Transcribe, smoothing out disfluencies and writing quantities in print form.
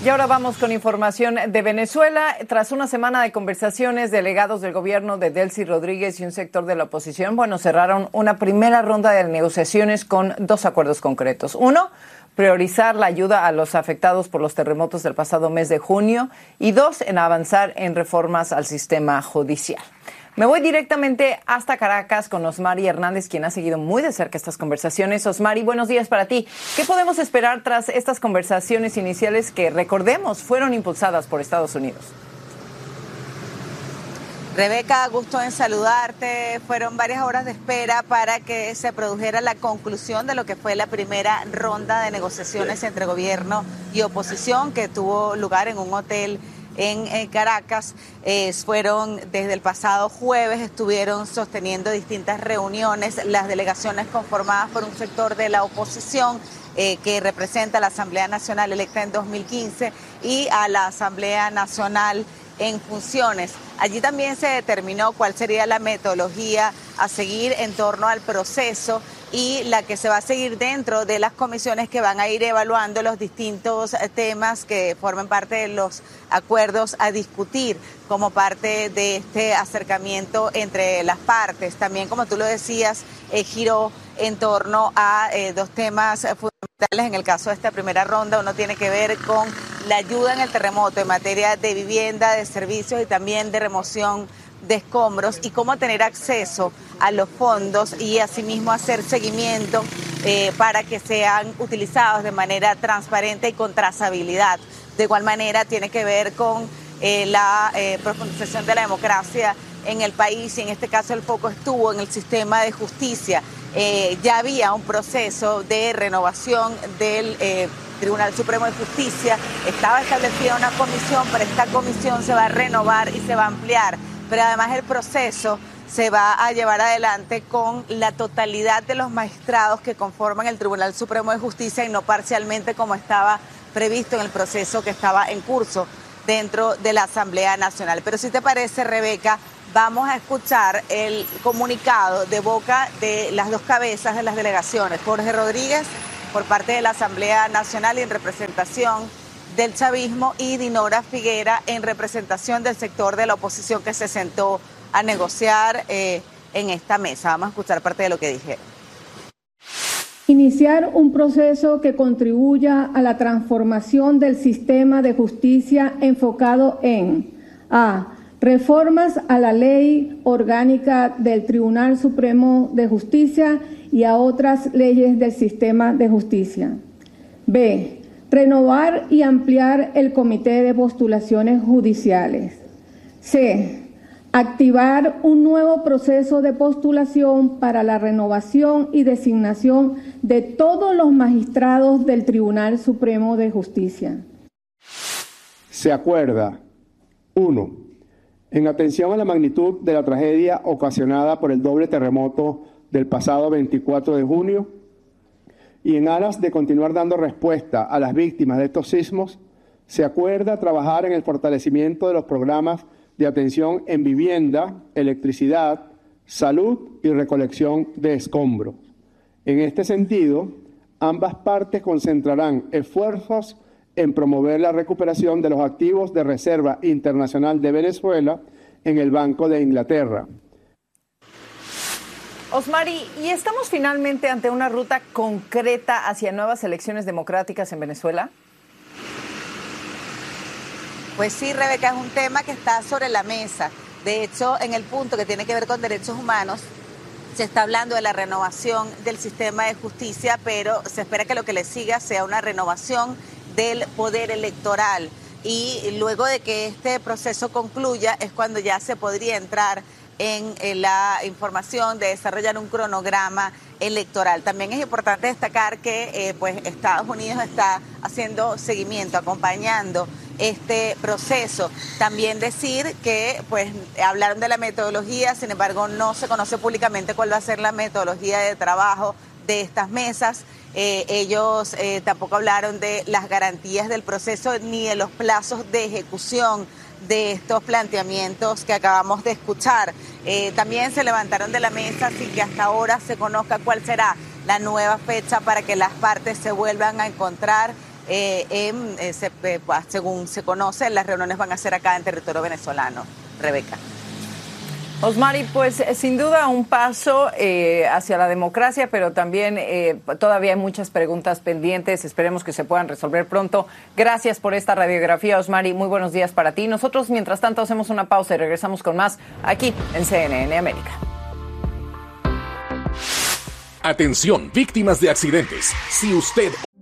Y ahora vamos con información de Venezuela. Tras una semana de conversaciones, delegados del gobierno de Delcy Rodríguez y un sector de la oposición, cerraron una primera ronda de negociaciones con dos acuerdos concretos. Uno, priorizar la ayuda a los afectados por los terremotos del pasado mes de junio. Y dos, en avanzar en reformas al sistema judicial. Me voy directamente hasta Caracas con Osmari Hernández, quien ha seguido muy de cerca estas conversaciones. Osmari, buenos días para ti. ¿Qué podemos esperar tras estas conversaciones iniciales que, recordemos, fueron impulsadas por Estados Unidos? Rebeca, gusto en saludarte. Fueron varias horas de espera para que se produjera la conclusión de lo que fue la primera ronda de negociaciones entre gobierno y oposición que tuvo lugar en un hotel en Caracas. Fueron desde el pasado jueves, estuvieron sosteniendo distintas reuniones las delegaciones conformadas por un sector de la oposición que representa a la Asamblea Nacional electa en 2015 y a la Asamblea Nacional en funciones. Allí también se determinó cuál sería la metodología a seguir en torno al proceso y la que se va a seguir dentro de las comisiones que van a ir evaluando los distintos temas que formen parte de los acuerdos a discutir como parte de este acercamiento entre las partes. También, como tú lo decías, giró en torno a dos temas fundamentales en el caso de esta primera ronda. Uno tiene que ver con la ayuda en el terremoto en materia de vivienda, de servicios y también de remoción de escombros y cómo tener acceso a los fondos y asimismo hacer seguimiento para que sean utilizados de manera transparente y con trazabilidad. De igual manera tiene que ver con la profundización de la democracia en el país y en este caso el foco estuvo en el sistema de justicia. Ya había un proceso de renovación del Tribunal Supremo de Justicia, estaba establecida una comisión, pero esta comisión se va a renovar y se va a ampliar. Pero además el proceso se va a llevar adelante con la totalidad de los magistrados que conforman el Tribunal Supremo de Justicia y no parcialmente como estaba previsto en el proceso que estaba en curso dentro de la Asamblea Nacional. Pero si te parece, Rebeca, vamos a escuchar el comunicado de boca de las dos cabezas de las delegaciones, Jorge Rodríguez por parte de la Asamblea Nacional y en representación del chavismo y Dinora Figuera en representación del sector de la oposición que se sentó a negociar en esta mesa. Vamos a escuchar parte de lo que dije. Iniciar un proceso que contribuya a la transformación del sistema de justicia enfocado en a. Reformas a la ley orgánica del Tribunal Supremo de Justicia y a otras leyes del sistema de justicia. B. Renovar y ampliar el Comité de Postulaciones Judiciales. C. Activar un nuevo proceso de postulación para la renovación y designación de todos los magistrados del Tribunal Supremo de Justicia. Se acuerda, 1. En atención a la magnitud de la tragedia ocasionada por el doble terremoto del pasado 24 de junio y en aras de continuar dando respuesta a las víctimas de estos sismos, se acuerda trabajar en el fortalecimiento de los programas de atención en vivienda, electricidad, salud y recolección de escombros. En este sentido, ambas partes concentrarán esfuerzos en promover la recuperación de los activos de Reserva Internacional de Venezuela en el Banco de Inglaterra. Osmari, ¿y estamos finalmente ante una ruta concreta hacia nuevas elecciones democráticas en Venezuela? Pues sí, Rebeca, es un tema que está sobre la mesa. De hecho, en el punto que tiene que ver con derechos humanos, se está hablando de la renovación del sistema de justicia, pero se espera que lo que le siga sea una renovación del poder electoral. Y luego de que este proceso concluya es cuando ya se podría entrar en la información de desarrollar un cronograma electoral. También es importante destacar que pues Estados Unidos está haciendo seguimiento, acompañando este proceso. También decir que pues hablaron de la metodología, sin embargo no se conoce públicamente cuál va a ser la metodología de trabajo de estas mesas. Ellos tampoco hablaron de las garantías del proceso ni de los plazos de ejecución de estos planteamientos que acabamos de escuchar. También se levantaron de la mesa sin que hasta ahora se conozca cuál será la nueva fecha para que las partes se vuelvan a encontrar según se conoce, las reuniones van a ser acá en territorio venezolano. Rebeca. Osmari, pues sin duda un paso hacia la democracia, pero también todavía hay muchas preguntas pendientes. Esperemos que se puedan resolver pronto. Gracias por esta radiografía, Osmari. Muy buenos días para ti. Nosotros, mientras tanto, hacemos una pausa y regresamos con más aquí en CNN América. Atención, víctimas de accidentes. Si usted